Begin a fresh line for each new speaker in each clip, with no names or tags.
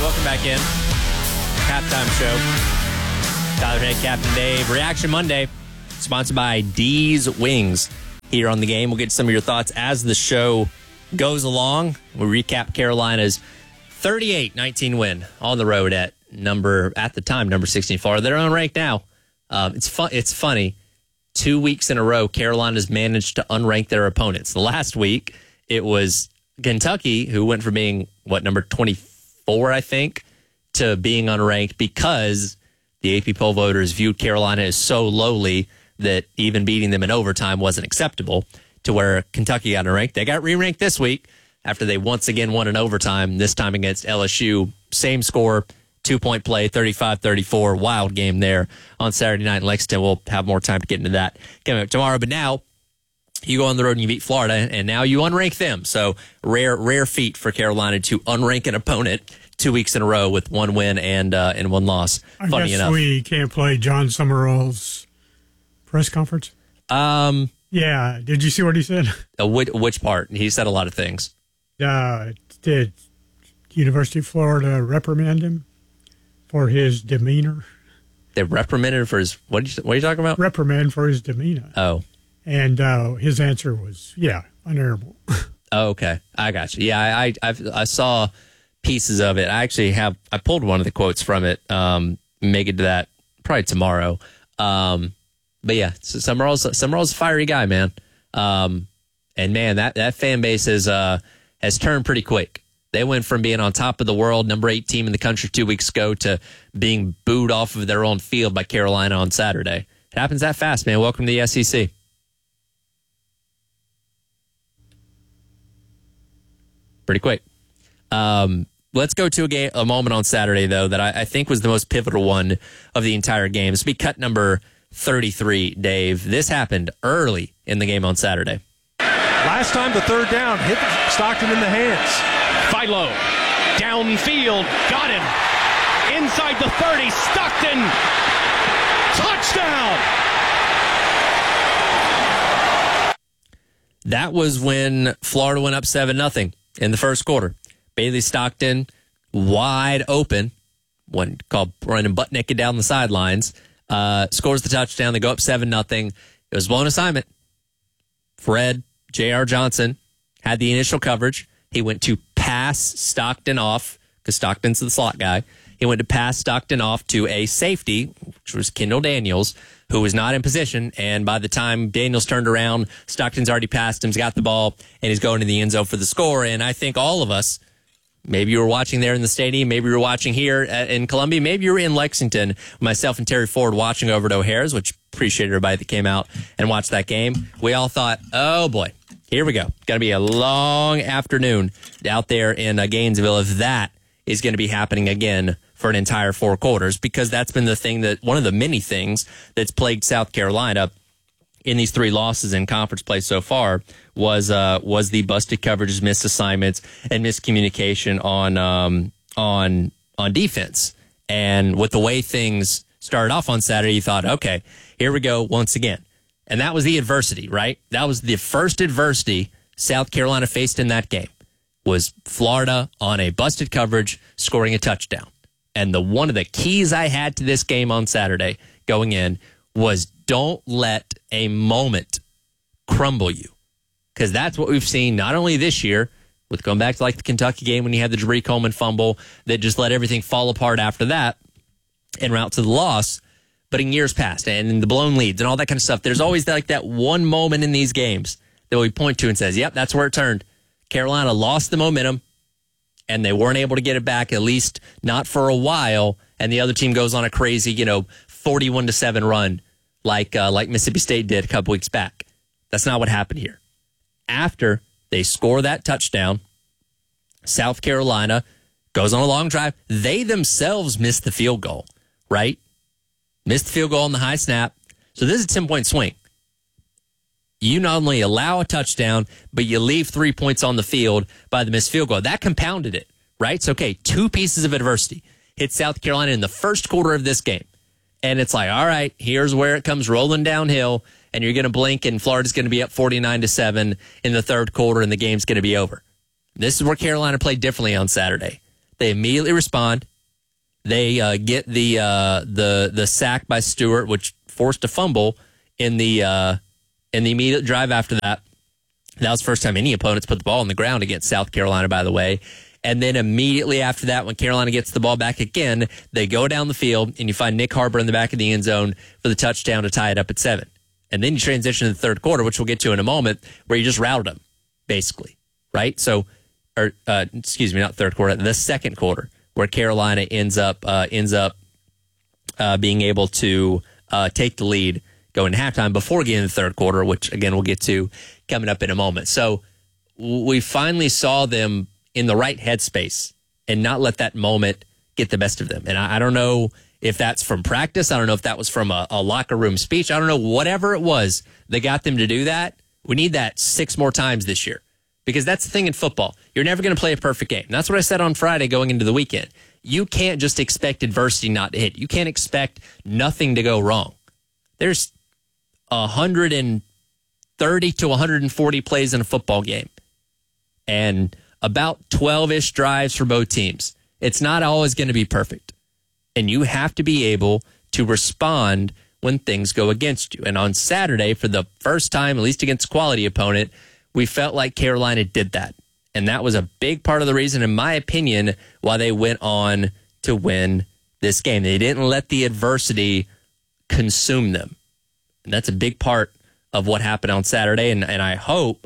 Welcome back in. Halftime show. Tyler Head, Captain Dave. Reaction Monday, sponsored by D's Wings. Here on the game, we'll get some of your thoughts as the show goes along. We'll recap Carolina's 38-19 win on the road at number 16 Florida. They're unranked now. It's funny. 2 weeks in a row, Carolina's managed to unrank their opponents. The last week, it was Kentucky, who went from being, number 24, I think, to being unranked because the AP poll voters viewed Carolina as so lowly that even beating them in overtime wasn't acceptable, to where Kentucky got unranked. They got re-ranked this week after they once again won in overtime, this time against LSU. Same score, 2-point play, 35-34. Wild game there on Saturday night in Lexington. We'll have more time to get into that coming up tomorrow. But now, you go on the road and you beat Florida, and now you unrank them. So rare feat for Carolina to unrank an opponent 2 weeks in a row with one win and one loss.
I guess we can't play John Summerall's press conference. Yeah. Did you see what he said?
Which part? He said a lot of things.
Did University of Florida reprimand him for his demeanor?
They reprimanded him for his what are you talking about?
Reprimand for his demeanor.
Oh.
And his answer was, unerrable.
Oh, okay. I got you. Yeah, I saw pieces of it. I pulled one of the quotes from it. Make it to that probably tomorrow. But yeah, Summerall's a fiery guy, man. And man, that fan base has turned pretty quick. They went from being on top of the world, number 8 team in the country 2 weeks ago, to being booed off of their own field by Carolina on Saturday. It happens that fast, man. Welcome to the SEC. Pretty quick. Let's go to a moment on Saturday, though, that I think was the most pivotal one of the entire game. This will be cut number 33, Dave. This happened early in the game on Saturday.
Last time, the third down hit Stockton in the hands.
Philo, downfield, got him. Inside the 30, Stockton, touchdown!
That was when Florida went up 7-0 in the first quarter. Bailey Stockton, wide open, one called running butt naked down the sidelines, scores the touchdown. They go up 7-0. It was blown assignment. Fred J.R. Johnson had the initial coverage. He went to pass Stockton off, because Stockton's the slot guy. He went to pass Stockton off to a safety, which was Kendall Daniels, who was not in position. And by the time Daniels turned around, Stockton's already passed him, he's got the ball, and he's going to the end zone for the score. And I think all of us, maybe you were watching there in the stadium, maybe you were watching here in Columbia, maybe you were in Lexington, myself and Terry Ford watching over at O'Hare's, which appreciate everybody that came out and watched that game. We all thought, oh boy, here we go. Going to be a long afternoon out there in Gainesville if that is going to be happening again for an entire 4 quarters, because that's been one of the many things that's plagued South Carolina in these 3 losses in conference play so far was the busted coverages, missed assignments, and miscommunication on defense. And with the way things started off on Saturday, you thought, okay, here we go once again. And that was the adversity, right? That was the first adversity South Carolina faced in that game, was Florida on a busted coverage scoring a touchdown. And one of the keys I had to this game on Saturday going in was don't let a moment crumble you. Because that's what we've seen not only this year, with going back to like the Kentucky game when you had the Jabari Coleman fumble that just let everything fall apart after that en route to the loss, but in years past and in the blown leads and all that kind of stuff. There's always like that one moment in these games that we point to and says, yep, that's where it turned. Carolina lost the momentum and they weren't able to get it back, at least not for a while. And the other team goes on a crazy, 41-7 run like Mississippi State did a couple weeks back. That's not what happened here. After they score that touchdown, South Carolina goes on a long drive. They themselves missed the field goal, right? Missed the field goal on the high snap. So this is a 10-point swing. You not only allow a touchdown, but you leave 3 points on the field by the missed field goal. That compounded it, right? So, okay, 2 pieces of adversity hit South Carolina in the first quarter of this game. And it's like, all right, here's where it comes rolling downhill, and you're going to blink, and Florida's going to be up 49-7 in the third quarter, and the game's going to be over. This is where Carolina played differently on Saturday. They immediately respond. They get the sack by Stewart, which forced a fumble in the immediate drive after that. That was the first time any opponents put the ball on the ground against South Carolina, by the way. And then immediately after that, when Carolina gets the ball back again, they go down the field, and you find Nick Harbor in the back of the end zone for the touchdown to tie it up at 7. And then you transition to the third quarter, which we'll get to in a moment, where you just routed them, basically, right? So, excuse me, not third quarter, the second quarter, where Carolina ends up being able to take the lead going to halftime before getting to the third quarter, which, again, we'll get to coming up in a moment. So we finally saw them in the right headspace and not let that moment get the best of them. And I don't know if that's from practice. I don't know if that was from a locker room speech. I don't know. Whatever it was that got them to do that, we need that 6 more times this year. Because that's the thing in football. You're never going to play a perfect game. And that's what I said on Friday going into the weekend. You can't just expect adversity not to hit. You can't expect nothing to go wrong. There's 130 to 140 plays in a football game. And about 12-ish drives for both teams. It's not always going to be perfect. And you have to be able to respond when things go against you. And on Saturday, for the first time, at least against a quality opponent, we felt like Carolina did that. And that was a big part of the reason, in my opinion, why they went on to win this game. They didn't let the adversity consume them. And that's a big part of what happened on Saturday. And I hope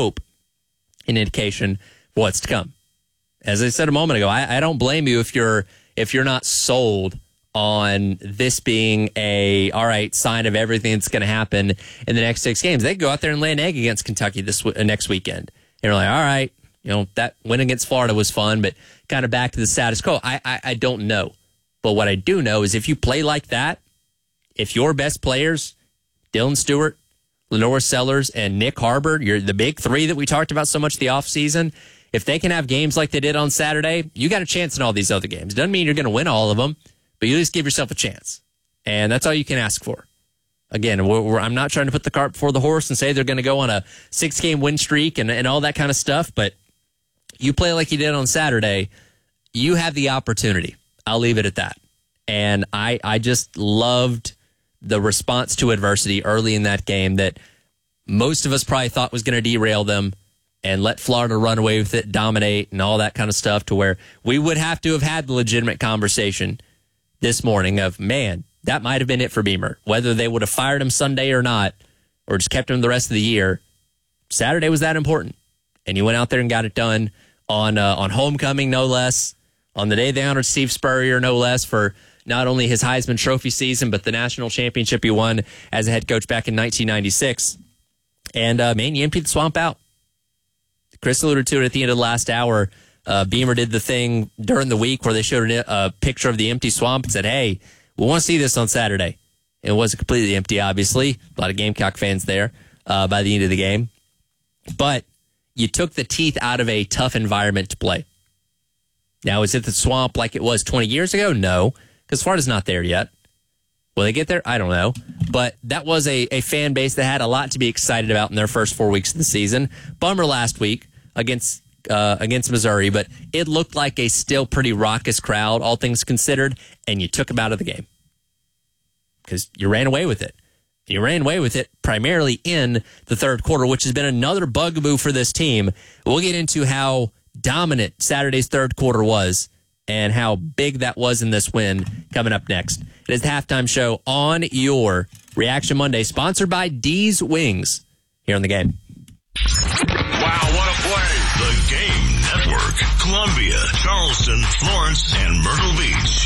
an indication for what's to come. As I said a moment ago, I don't blame you if you're not sold on this being a sign of everything that's going to happen in the next 6 games. They could go out there and lay an egg against Kentucky next weekend. And you're like, all right, that win against Florida was fun, but kind of back to the status quo. I don't know. But what I do know is if you play like that, if your best players, Dylan Stewart, Lenore Sellers, and Nick Harbor, you're the big 3 that we talked about so much the offseason, if they can have games like they did on Saturday, you got a chance in all these other games. Doesn't mean you're going to win all of them, but you at least give yourself a chance. And that's all you can ask for. Again, I'm not trying to put the cart before the horse and say they're going to go on a 6-game win streak and all that kind of stuff, but you play like you did on Saturday, you have the opportunity. I'll leave it at that. And I just loved the response to adversity early in that game that most of us probably thought was going to derail them and let Florida run away with it, dominate, and all that kind of stuff, to where we would have to have had the legitimate conversation this morning of, man, that might have been it for Beamer. Whether they would have fired him Sunday or not, or just kept him the rest of the year, Saturday was that important. And you went out there and got it done on homecoming, no less, on the day they honored Steve Spurrier, no less, for not only his Heisman Trophy season, but the national championship he won as a head coach back in 1996. And, man, you emptied the swamp out. Chris alluded to it at the end of the last hour. Beamer did the thing during the week where they showed a picture of the empty swamp and said, hey, we want to see this on Saturday. It wasn't completely empty, obviously. A lot of Gamecock fans there by the end of the game. But you took the teeth out of a tough environment to play. Now, is it the swamp like it was 20 years ago? No, because Florida's not there yet. Will they get there? I don't know. But that was a fan base that had a lot to be excited about in their first 4 weeks of the season. Bummer last week against Missouri, but it looked like a still pretty raucous crowd, all things considered, and you took them out of the game because you ran away with it. You ran away with it primarily in the third quarter, which has been another bugaboo for this team. We'll get into how dominant Saturday's third quarter was and how big that was in this win coming up next. It is the halftime show on your Reaction Monday, sponsored by D's Wings here on The Game.
Wow, what a play. The Game Network. Columbia, Charleston, Florence, and Myrtle Beach.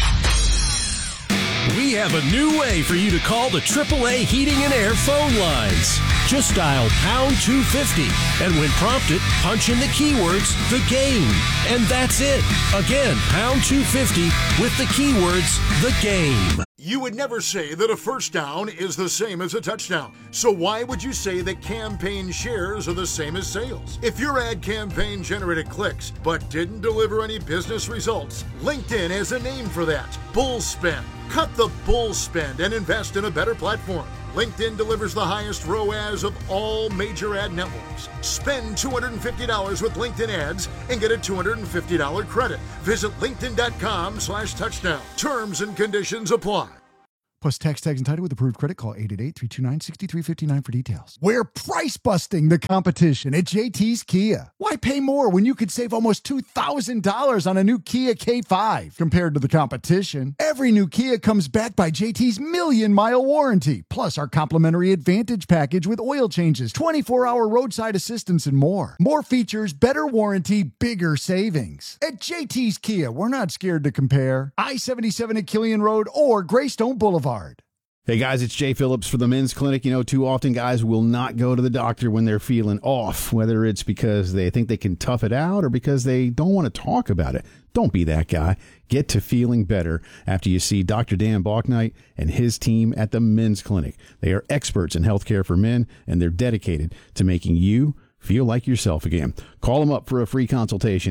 We have a new way for you to call the AAA Heating and Air phone lines. Just dial pound 250, and when prompted, punch in the keywords, The Game. And that's it. Again, pound 250 with the keywords, The Game.
You would never say that a first down is the same as a touchdown. So why would you say that campaign shares are the same as sales? If your ad campaign generated clicks but didn't deliver any business results, LinkedIn has a name for that: bull spend. Cut the bull spend and invest in a better platform. LinkedIn delivers the highest ROAS of all major ad networks. Spend $250 with LinkedIn ads and get a $250 credit. Visit linkedin.com/touchdown. Terms and conditions apply.
Plus tax and title with approved credit. Call 888-329-6359 for details. We're price busting the competition at JT's Kia. Why pay more when you could save almost $2,000 on a new Kia K5 compared to the competition? Every new Kia comes backed by JT's 1,000,000-mile warranty, plus our complimentary Advantage package with oil changes, 24-hour roadside assistance, and more. More features, better warranty, bigger savings. At JT's Kia, we're not scared to compare. I-77 at Killian Road or Greystone Boulevard.
Hey guys, it's Jay Phillips for the Men's Clinic. You know, too often guys will not go to the doctor when they're feeling off, whether it's because they think they can tough it out or because they don't want to talk about it. Don't be that guy. Get to feeling better after you see Dr. Dan Balknight and his team at the Men's Clinic. They are experts in healthcare for men, and they're dedicated to making you feel like yourself again. Call them up for a free consultation,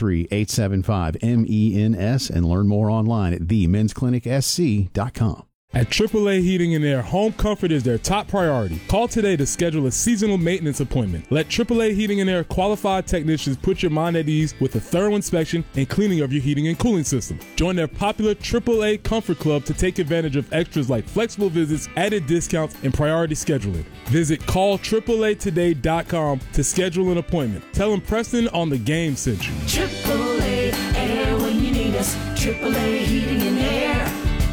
803-875-MENS, and learn more online at themensclinicsc.com.
At AAA Heating and Air, home comfort is their top priority. Call today to schedule a seasonal maintenance appointment. Let AAA Heating and Air qualified technicians put your mind at ease with a thorough inspection and cleaning of your heating and cooling system. Join their popular AAA Comfort Club to take advantage of extras like flexible visits, added discounts, and priority scheduling. Visit callAAAtoday.com to schedule an appointment. Tell them Preston on the Game sent you.
AAA Air when you need us. AAA Heating and Air.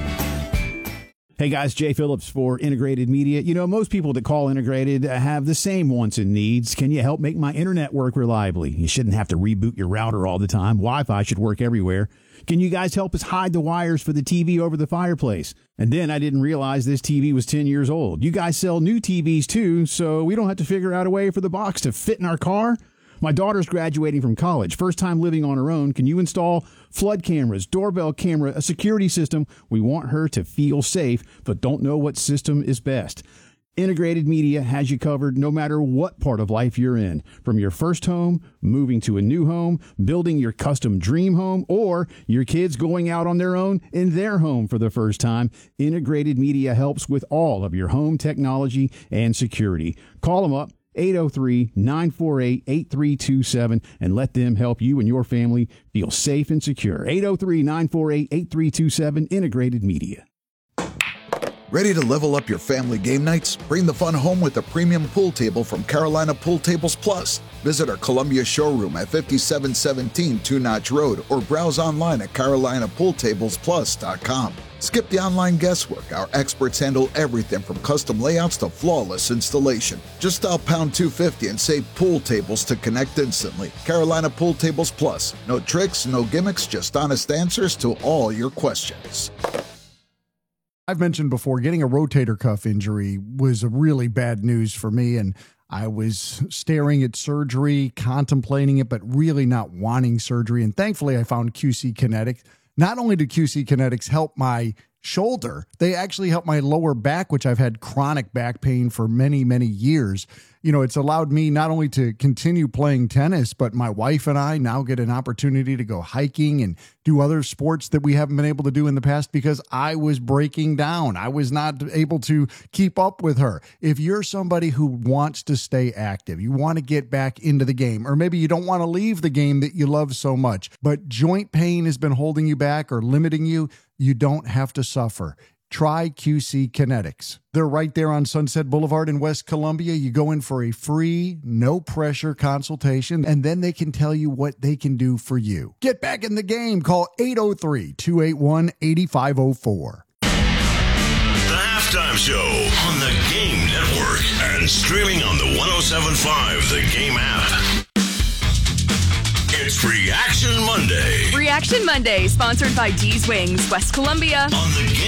Hey guys, Jay Phillips for Integrated Media. You know, most people that call Integrated have the same wants and needs. Can you help make my internet work reliably? You shouldn't have to reboot your router all the time. Wi-Fi should work everywhere. Can you guys help us hide the wires for the TV over the fireplace? And then I didn't realize this TV was 10 years old. You guys sell new TVs too, so we don't have to figure out a way for the box to fit in our car? My daughter's graduating from college, first time living on her own. Can you install flood cameras, doorbell camera, a security system? We want her to feel safe, but don't know what system is best. Integrated Media has you covered no matter what part of life you're in. From your first home, moving to a new home, building your custom dream home, or your kids going out on their own in their home for the first time, Integrated Media helps with all of your home technology and security. Call them up. 803-948-8327 and let them help you and your family feel safe and secure. 803-948-8327, Integrated Media.
Ready to level up your family game nights? Bring the fun home with a premium pool table from Carolina Pool Tables Plus. Visit our Columbia showroom at 5717 Two Notch Road or browse online at carolinapooltablesplus.com. Skip the online guesswork. Our experts handle everything from custom layouts to flawless installation. Just dial pound 250 and say pool tables to connect instantly. Carolina Pool Tables Plus. No tricks, no gimmicks, just honest answers to all your questions.
I've mentioned before, getting a rotator cuff injury was a really bad news for me, and I was staring at surgery, contemplating it, but really not wanting surgery. And thankfully, I found QC Kinetics. Not only did QC Kinetics help my shoulder, they actually helped my lower back, which I've had chronic back pain for many, many years. You know, it's allowed me not only to continue playing tennis, but my wife and I now get an opportunity to go hiking and do other sports that we haven't been able to do in the past because I was breaking down. I was not able to keep up with her. If you're somebody who wants to stay active, you want to get back into the game, or maybe you don't want to leave the game that you love so much, but joint pain has been holding you back or limiting you, you don't have to suffer. Try QC Kinetics. They're right there on Sunset Boulevard in West Columbia. You go in for a free, no-pressure consultation, and then they can tell you what they can do for you. Get back in the game. Call 803-281-8504.
The Halftime Show on the Game Network and streaming on the 107.5 The Game app. It's Reaction Monday.
Reaction Monday, sponsored by D's Wings, West Columbia.
On the Game.